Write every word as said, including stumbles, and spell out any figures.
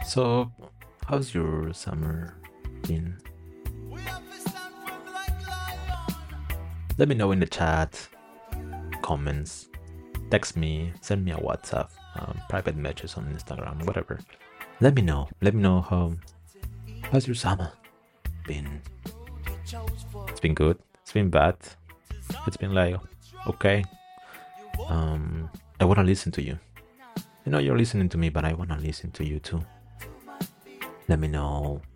So, how's your summer been? Let me know in the chat, comments, text me, send me a WhatsApp, um, private messages on Instagram, whatever. Let me know. Let me know how how's your summer been. It's been good. It's been bad. It's been like okay. Um, I wanna listen to you. You know you're listening to me, but I wanna listen to you too. Let me know